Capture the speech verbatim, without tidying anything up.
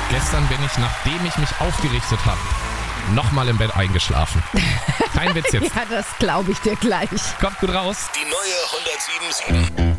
Gestern bin ich, nachdem ich mich aufgerichtet habe, nochmal im Bett eingeschlafen. Kein Witz jetzt. Ja, das glaube ich dir gleich. Kommt gut raus. Die neue hundertsieben Komma sieben.